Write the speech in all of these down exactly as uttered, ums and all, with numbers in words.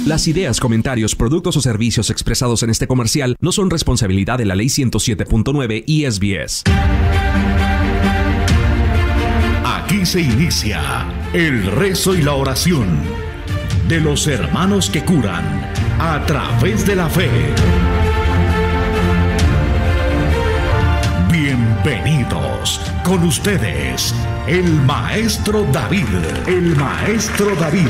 Las ideas, comentarios, productos o servicios expresados en este comercial no son responsabilidad de la Ley ciento siete punto nueve y S B S. Aquí se inicia el rezo y la oración de los hermanos que curan a través de la fe. Bienvenidos con ustedes, el Maestro David, el Maestro David.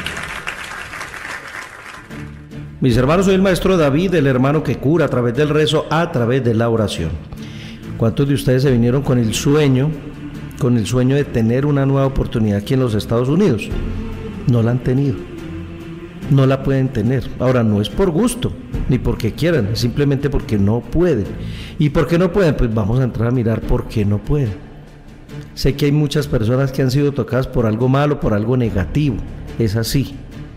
Mis hermanos, soy el Maestro David, el hermano que cura a través del rezo, a través de la oración. ¿Cuántos de ustedes se vinieron con el sueño, con el sueño de tener una nueva oportunidad aquí en los Estados Unidos? No la han tenido, no la pueden tener. Ahora, no es por gusto, ni porque quieran, es simplemente porque no pueden. ¿Y por qué no pueden? Pues vamos a entrar a mirar por qué no pueden. Sé que hay muchas personas que han sido tocadas por algo malo, por algo negativo, es así.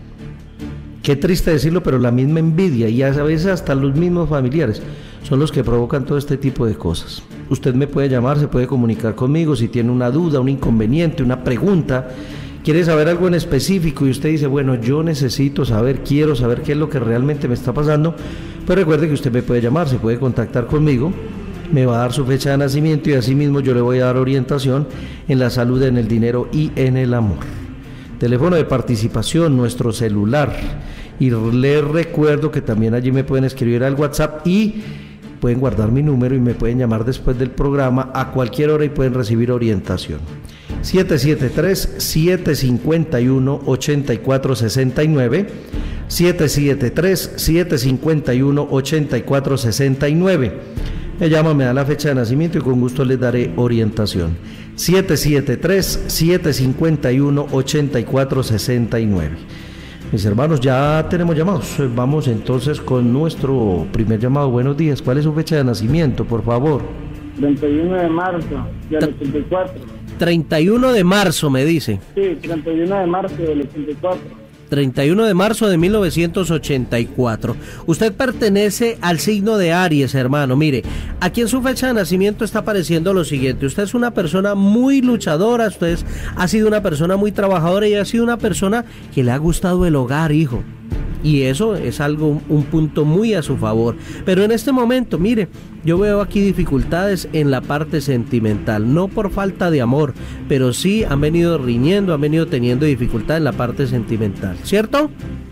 Qué triste decirlo, pero la misma envidia y a veces hasta los mismos familiares son los que provocan todo este tipo de cosas. Usted me puede llamar, se puede comunicar conmigo si tiene una duda, un inconveniente, una pregunta, quiere saber algo en específico y usted dice, bueno, yo necesito saber, quiero saber qué es lo que realmente me está pasando, pues recuerde que usted me puede llamar, se puede contactar conmigo, me va a dar su fecha de nacimiento y así mismo yo le voy a dar orientación en la salud, en el dinero y en el amor. Teléfono de participación, nuestro celular. Y les recuerdo que también allí me pueden escribir al WhatsApp y pueden guardar mi número y me pueden llamar después del programa a cualquier hora y pueden recibir orientación. siete siete tres, siete cinco uno, ocho cuatro seis nueve, siete siete tres, siete cinco uno, ocho cuatro seis nueve. Me llama, me da la fecha de nacimiento y con gusto les daré orientación. siete siete tres, siete cinco uno, ocho cuatro seis nueve. Mis hermanos, ya tenemos llamados. Vamos entonces con nuestro primer llamado. Buenos días. ¿Cuál es su fecha de nacimiento, por favor? treinta y uno de marzo del ochenta y cuatro. treinta y uno de marzo, me dice. Sí, treinta y uno de marzo del ochenta y cuatro. treinta y uno de marzo de mil novecientos ochenta y cuatro. Usted pertenece al signo de Aries, hermano. Mire, aquí en su fecha de nacimiento está apareciendo lo siguiente. Usted es una persona muy luchadora, usted ha sido una persona muy trabajadora y ha sido una persona que le ha gustado el hogar, hijo. Y eso es algo, un punto muy a su favor. Pero en este momento, mire, yo veo aquí dificultades en la parte sentimental, no por falta de amor, pero sí han venido riñendo, han venido teniendo dificultad en la parte sentimental, ¿cierto?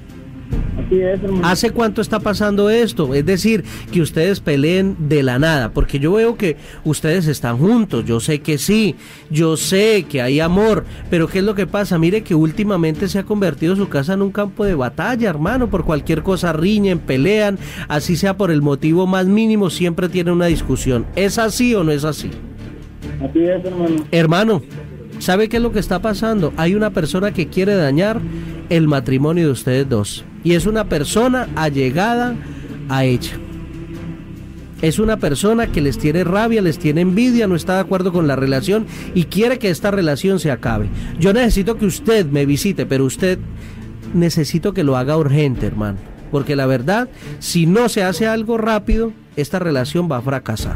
Así es, hermano. ¿Hace cuánto está pasando esto? Es decir, que ustedes peleen de la nada, porque yo veo que ustedes están juntos, yo sé que sí, yo sé que hay amor, pero ¿qué es lo que pasa? Mire que últimamente se ha convertido su casa en un campo de batalla, hermano, por cualquier cosa riñen, pelean, así sea por el motivo más mínimo, siempre tienen una discusión. ¿Es así o no es así? Así es, hermano. Hermano, ¿sabe qué es lo que está pasando? Hay una persona que quiere dañar el matrimonio de ustedes dos. Y es una persona allegada a ella. Es una persona que les tiene rabia, les tiene envidia, no está de acuerdo con la relación y quiere que esta relación se acabe. Yo necesito que usted me visite, pero usted necesito que lo haga urgente, hermano. Porque la verdad, si no se hace algo rápido, esta relación va a fracasar.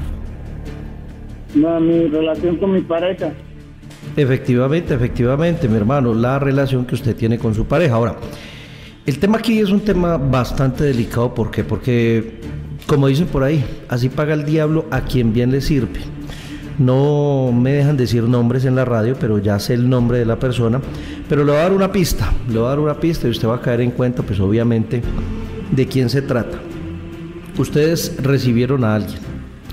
No, mi relación con mi pareja. Efectivamente, efectivamente, mi hermano, la relación que usted tiene con su pareja. Ahora, el tema aquí es un tema bastante delicado. ¿Por qué? Porque, como dicen por ahí, así paga el diablo a quien bien le sirve. No me dejan decir nombres en la radio, pero ya sé el nombre de la persona. Pero le voy a dar una pista, le voy a dar una pista y usted va a caer en cuenta, pues obviamente, de quién se trata. Ustedes recibieron a alguien.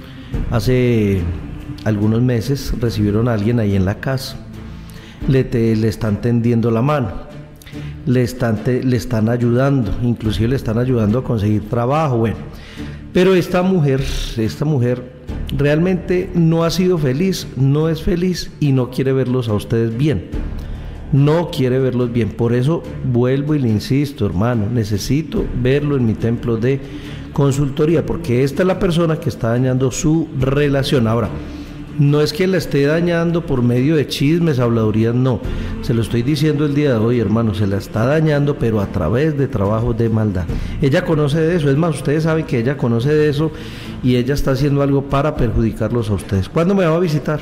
Hace algunos meses recibieron a alguien ahí en la casa. Le, te, le están tendiendo la mano. Le están, te, le están ayudando, inclusive le están ayudando a conseguir trabajo, bueno, pero esta mujer, esta mujer realmente no ha sido feliz, no es feliz y no quiere verlos a ustedes bien, no quiere verlos bien, por eso vuelvo y le insisto, hermano, necesito verlo en mi templo de consultoría, porque esta es la persona que está dañando su relación. Ahora, no es que la esté dañando por medio de chismes, habladurías, no. Se lo estoy diciendo el día de hoy, hermano, se la está dañando, pero a través de trabajos de maldad. Ella conoce de eso, es más, ustedes saben que ella conoce de eso y ella está haciendo algo para perjudicarlos a ustedes. ¿Cuándo me va a visitar?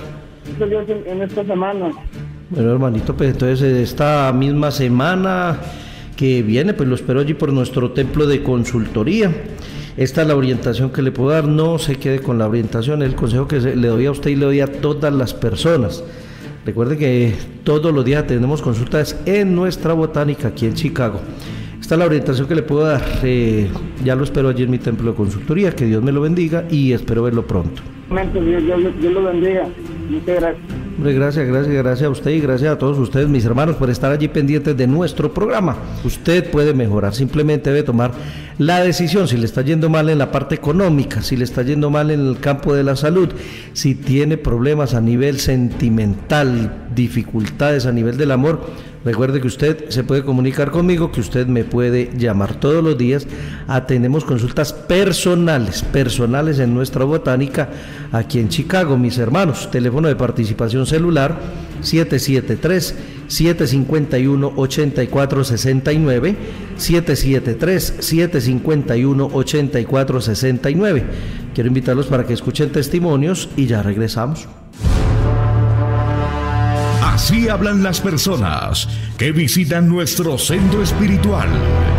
En esta semana. Bueno, hermanito, pues entonces esta misma semana que viene, pues lo espero allí por nuestro templo de consultoría. Esta es la orientación que le puedo dar, no se quede con la orientación, es el consejo que le doy a usted y le doy a todas las personas. Recuerde que todos los días tenemos consultas en nuestra botánica aquí en Chicago. Esta es la orientación que le puedo dar, eh, ya lo espero allí en mi templo de consultoría, que Dios me lo bendiga y espero verlo pronto. Dios, Dios, Dios lo bendiga. Muchas gracias. Hombre, gracias, gracias, gracias a usted y gracias a todos ustedes, mis hermanos, por estar allí pendientes de nuestro programa. Usted puede mejorar, simplemente debe tomar la decisión. Si le está yendo mal en la parte económica, si le está yendo mal en el campo de la salud, si tiene problemas a nivel sentimental, dificultades a nivel del amor, recuerde que usted se puede comunicar conmigo, que usted me puede llamar todos los días. Atendemos consultas personales, personales en nuestra botánica aquí en Chicago, mis hermanos. Teléfono de participación celular siete siete tres, siete cinco uno, ocho cuatro seis nueve, siete siete tres, siete cinco uno, ocho cuatro seis nueve. Quiero invitarlos para que escuchen testimonios y ya regresamos. Así hablan las personas que visitan nuestro centro espiritual.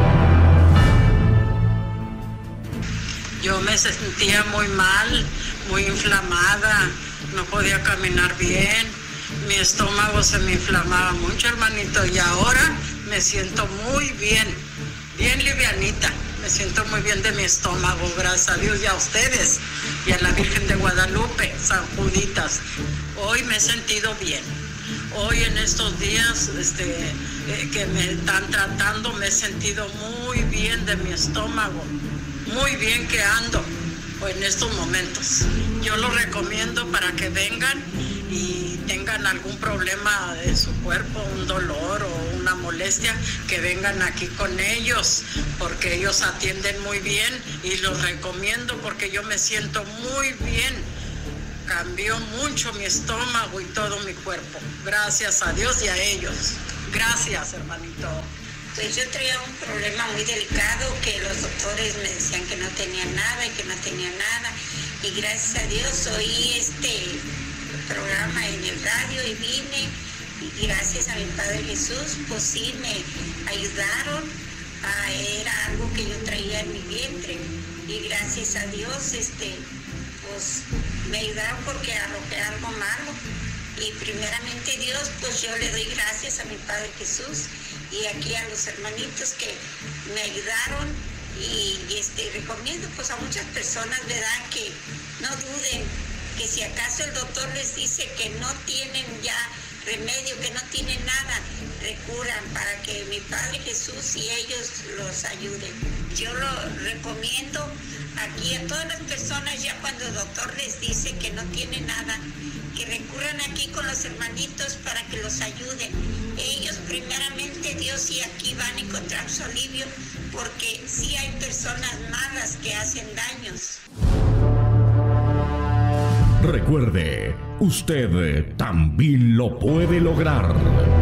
Yo me sentía muy mal, muy inflamada, no podía caminar bien, mi estómago se me inflamaba mucho, hermanito, y ahora me siento muy bien, bien livianita, me siento muy bien de mi estómago, gracias a Dios y a ustedes, y a la Virgen de Guadalupe, San Juditas. Hoy me he sentido bien. Hoy en estos días este, eh, que me están tratando me he sentido muy bien de mi estómago, muy bien que ando en estos momentos. Yo lo recomiendo para que vengan y tengan algún problema de su cuerpo, un dolor o una molestia, que vengan aquí con ellos, porque ellos atienden muy bien y los recomiendo porque yo me siento muy bien. Cambió mucho mi estómago y todo mi cuerpo. Gracias a Dios y a ellos. Gracias, hermanito. Pues yo traía un problema muy delicado que los doctores me decían que no tenía nada y que no tenía nada. Y gracias a Dios oí este programa en el radio y vine. Y gracias a mi Padre Jesús, pues sí me ayudaron. A, era algo que yo traía en mi vientre. Y gracias a Dios, este... pues me ayudaron porque arrojé algo malo y primeramente Dios, pues yo le doy gracias a mi Padre Jesús y aquí a los hermanitos que me ayudaron y, y este recomiendo pues a muchas personas, ¿verdad? Que no duden, que si acaso el doctor les dice que no tienen ya remedio, que no tienen nada, recurran para que mi Padre Jesús y ellos los ayuden. Yo lo recomiendo aquí a todas las personas, ya cuando el doctor les dice que no tiene nada, que recurran aquí con los hermanitos para que los ayuden. Ellos primeramente, Dios, y aquí van a encontrar su alivio, porque sí hay personas malas que hacen daños. Recuerde, usted también lo puede lograr.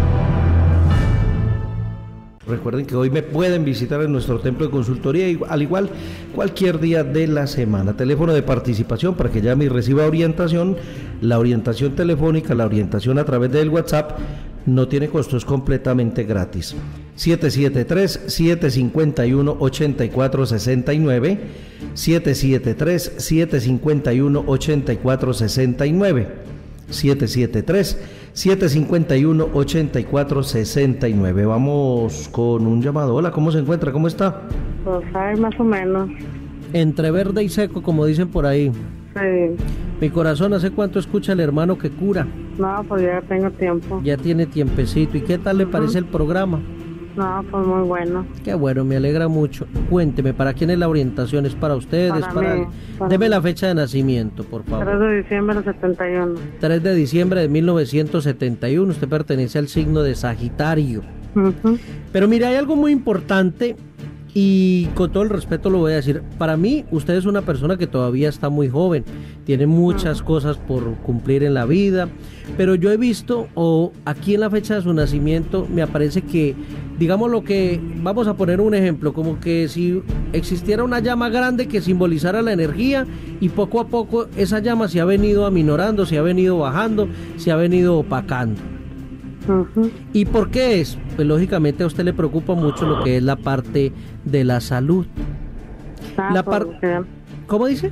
Recuerden que hoy me pueden visitar en nuestro templo de consultoría, al igual cualquier día de la semana. Teléfono de participación para que llame y reciba orientación. La orientación telefónica, la orientación a través del WhatsApp no tiene costo, es completamente gratis. siete siete tres, siete cinco uno, ocho cuatro seis nueve, siete siete tres, siete cinco uno, ocho cuatro seis nueve, siete siete tres, siete cinco uno, ocho cuatro seis nueve. Vamos con un llamado. Hola, ¿cómo se encuentra? ¿Cómo está? Pues hay más o menos. Entre verde y seco, como dicen por ahí. Sí. Mi corazón, ¿hace cuánto escucha el hermano que cura? No, pues ya tengo tiempo. Ya tiene tiempecito. ¿Y qué tal le parece el programa? No, pues muy bueno. Qué bueno, me alegra mucho. Cuénteme, ¿para quién es la orientación? ¿Es para ustedes? Para para mí, para Deme mí. la fecha de nacimiento, por favor. tres de diciembre del setenta y uno. tres de diciembre de mil novecientos setenta y uno. Usted pertenece al signo de Sagitario. Uh-huh. Pero mire, hay algo muy importante y con todo el respeto lo voy a decir. Para mí, usted es una persona que todavía está muy joven, tiene muchas cosas por cumplir en la vida, pero yo he visto, o aquí en la fecha de su nacimiento, me aparece que, digamos lo que, vamos a poner un ejemplo, como que si existiera una llama grande que simbolizara la energía y poco a poco esa llama se ha venido aminorando, se ha venido bajando, se ha venido opacando. Ujú. ¿Y por qué es? Pues lógicamente a usted le preocupa mucho lo que es la parte de la salud. Ah, La pues, par- ya, ¿Cómo dice?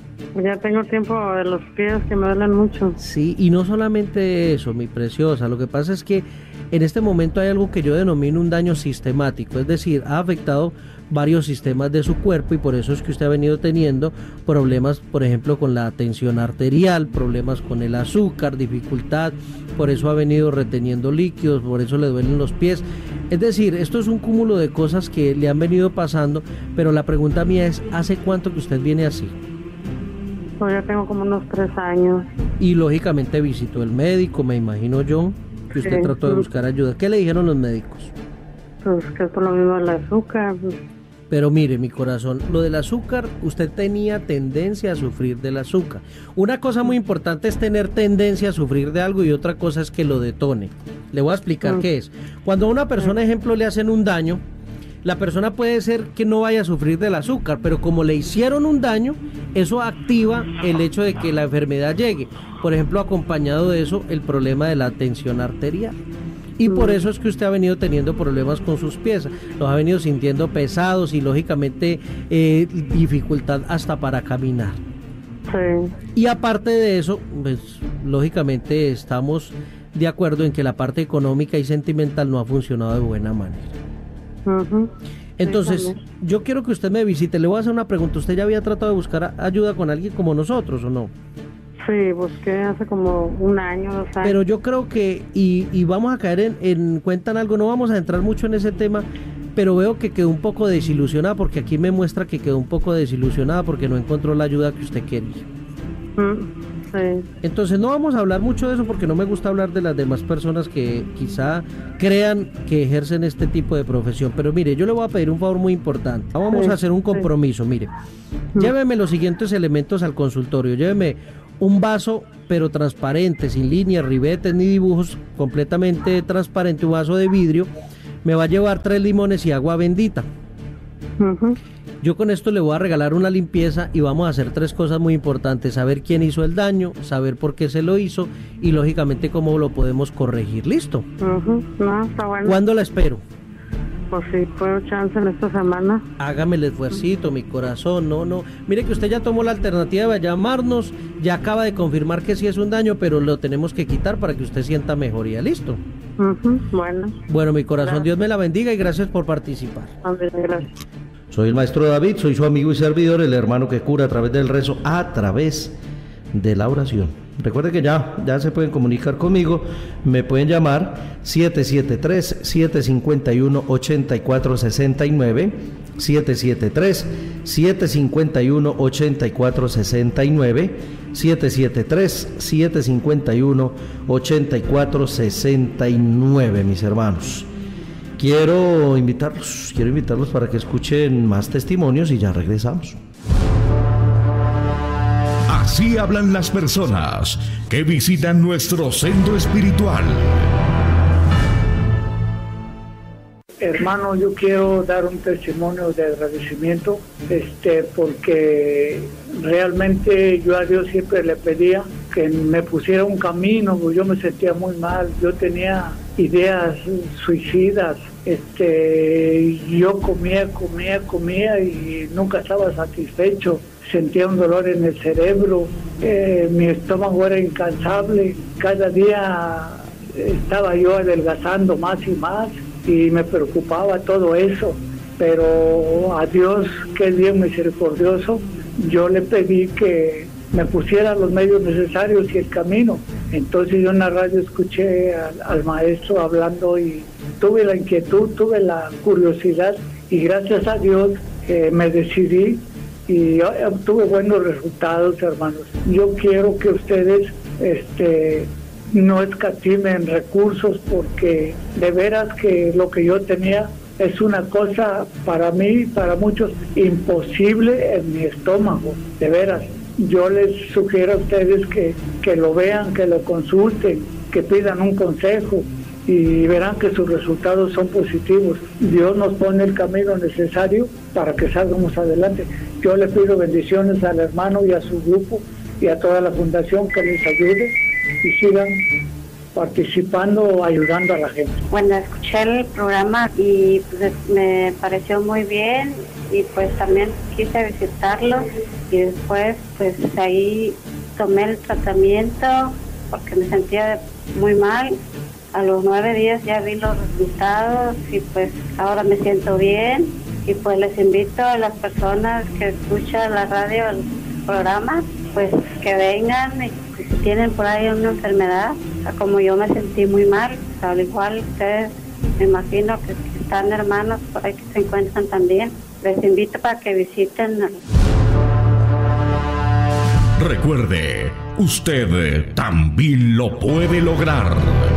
ya tengo tiempo de los pies que me duelen mucho. Sí, y no solamente eso, mi preciosa, lo que pasa es que en este momento hay algo que yo denomino un daño sistemático, es decir, ha afectado varios sistemas de su cuerpo y por eso es que usted ha venido teniendo problemas, por ejemplo, con la tensión arterial, problemas con el azúcar, dificultad, por eso ha venido reteniendo líquidos, por eso le duelen los pies. Es decir, esto es un cúmulo de cosas que le han venido pasando, pero la pregunta mía es, ¿hace cuánto que usted viene así? Pues ya tengo como unos tres años. Y lógicamente visitó el médico, me imagino yo, que usted Sí. trató de buscar ayuda. ¿Qué le dijeron los médicos? Pues que es por lo mismo del azúcar. Pues, Pero mire, mi corazón, lo del azúcar, usted tenía tendencia a sufrir del azúcar. Una cosa muy importante es tener tendencia a sufrir de algo y otra cosa es que lo detone. Le voy a explicar Mm. qué es. Cuando a una persona, ejemplo, le hacen un daño, la persona puede ser que no vaya a sufrir del azúcar, pero como le hicieron un daño, eso activa el hecho de que la enfermedad llegue. Por ejemplo, acompañado de eso, el problema de la tensión arterial. Y por eso es que usted ha venido teniendo problemas con sus pies, los ha venido sintiendo pesados y lógicamente eh, dificultad hasta para caminar. sí. Y aparte de eso, pues lógicamente estamos de acuerdo en que la parte económica y sentimental no ha funcionado de buena manera. Ujú. Entonces, Sí, también. yo quiero que usted me visite. Le voy a hacer una pregunta. ¿Usted ya había tratado de buscar a- ayuda con alguien como nosotros o no? Sí, busqué hace como un año, dos años. Pero yo creo que, y, y vamos a caer en, en cuenta en algo, no vamos a entrar mucho en ese tema, pero veo que quedó un poco desilusionada, porque aquí me muestra que quedó un poco desilusionada porque no encontró la ayuda que usted quería. Mm, sí. Entonces no vamos a hablar mucho de eso porque no me gusta hablar de las demás personas que quizá crean que ejercen este tipo de profesión. Pero mire, yo le voy a pedir un favor muy importante. Vamos Sí, a hacer un sí. compromiso, mire. Lléveme los siguientes elementos al consultorio. Lléveme un vaso, pero transparente, sin líneas, ribetes ni dibujos, completamente transparente, un vaso de vidrio. Me va a llevar tres limones y agua bendita. Ujú. Yo con esto le voy a regalar una limpieza y vamos a hacer tres cosas muy importantes: saber quién hizo el daño, saber por qué se lo hizo y lógicamente cómo lo podemos corregir. ¿Listo? Ujú. No, está bueno. ¿Cuándo la espero? Pues sí, puedo chance en esta semana. Hágame el esfuercito, mi corazón. No, no. Mire que usted ya tomó la alternativa de llamarnos, ya acaba de confirmar que sí es un daño, pero lo tenemos que quitar para que usted sienta mejoría. ¿Listo? Ujú. Bueno, Bueno, mi corazón, Gracias. Dios me la bendiga y gracias por participar. Andrés, gracias. Soy el maestro David, soy su amigo y servidor, el hermano que cura a través del rezo, a través de la oración. Recuerde que ya, ya se pueden comunicar conmigo, me pueden llamar siete siete tres, siete cinco uno, ocho cuatro seis nueve, siete siete tres, siete cinco uno, ocho cuatro seis nueve, siete siete tres, siete cinco uno, ocho cuatro seis nueve, mis hermanos. Quiero invitarlos, quiero invitarlos para que escuchen más testimonios y ya regresamos. Así hablan las personas que visitan nuestro centro espiritual. Hermano, yo quiero dar un testimonio de agradecimiento, este, porque realmente yo a Dios siempre le pedía que me pusiera un camino, porque yo me sentía muy mal, yo tenía ideas suicidas, este, yo comía, comía, comía y nunca estaba satisfecho, sentía un dolor en el cerebro, eh, mi estómago era incansable, cada día estaba yo adelgazando más y más, y me preocupaba todo eso, pero a Dios, que es bien misericordioso, yo le pedí que me pusiera los medios necesarios y el camino. Entonces yo en la radio escuché al, al maestro hablando y tuve la inquietud, tuve la curiosidad y gracias a Dios eh, me decidí y obtuve buenos resultados, hermanos. Yo quiero que ustedes este no escatimen recursos, porque de veras que lo que yo tenía es una cosa para mí, para muchos, imposible en mi estómago, de veras. Yo les sugiero a ustedes que, que lo vean, que lo consulten, que pidan un consejo y verán que sus resultados son positivos. Dios nos pone el camino necesario para que salgamos adelante. Yo le pido bendiciones al hermano y a su grupo y a toda la fundación, que les ayude y sigan participando, ayudando a la gente. Bueno, escuché el programa y pues, me pareció muy bien y pues también quise visitarlo y después pues ahí tomé el tratamiento porque me sentía muy mal. A los nueve días ya vi los resultados y pues ahora me siento bien y pues les invito a las personas que escuchan la radio, el programa, pues que vengan y si tienen por ahí una enfermedad, como yo me sentí muy mal, al igual ustedes me imagino que están hermanos por ahí que se encuentran también, les invito para que visiten. Recuerde, usted también lo puede lograr.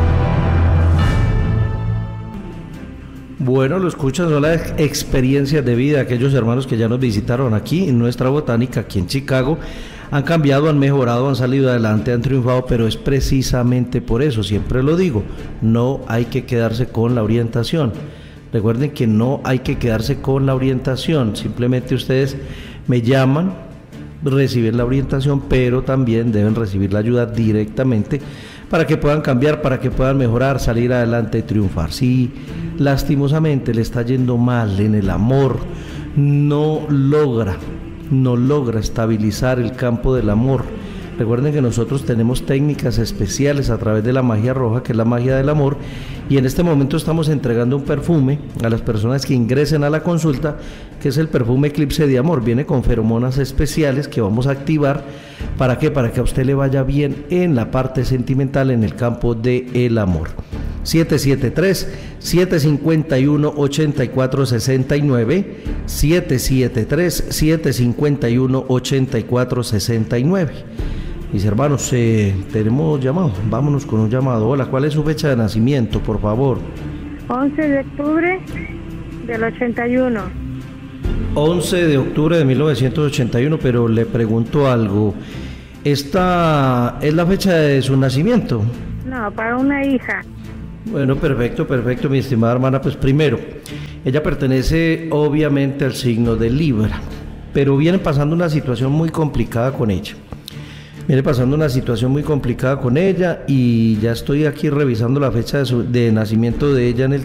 Bueno, lo escuchan, son las experiencias de vida de aquellos hermanos que ya nos visitaron aquí en nuestra botánica, aquí en Chicago. Han cambiado, han mejorado, han salido adelante, han triunfado, pero es precisamente por eso, siempre lo digo, no hay que quedarse con la orientación. Recuerden que no hay que quedarse con la orientación, simplemente ustedes me llaman, reciben la orientación, pero también deben recibir la ayuda directamente para que puedan cambiar, para que puedan mejorar, salir adelante y triunfar. Si lastimosamente le está yendo mal en el amor, no logra, no logra estabilizar el campo del amor. Recuerden que nosotros tenemos técnicas especiales a través de la magia roja, que es la magia del amor, y en este momento estamos entregando un perfume a las personas que ingresen a la consulta, que es el perfume Eclipse de Amor. Viene con feromonas especiales que vamos a activar. ¿Para qué? Para que a usted le vaya bien en la parte sentimental, en el campo del amor. siete siete tres, siete cinco uno, ocho cuatro seis nueve, siete siete tres, siete cinco uno, ocho cuatro seis nueve. Mis hermanos, eh, tenemos llamado, vámonos con un llamado. Hola, ¿cuál es su fecha de nacimiento, por favor? once de octubre del ochenta y uno. once de octubre de mil novecientos ochenta y uno, pero le pregunto algo. ¿Esta es la fecha de su nacimiento? No, para una hija. Bueno, perfecto, perfecto, mi estimada hermana. Pues primero, ella pertenece obviamente al signo de Libra, pero viene pasando una situación muy complicada con ella. Viene pasando una situación muy complicada con ella y ya estoy aquí revisando la fecha de, su, de nacimiento de ella en el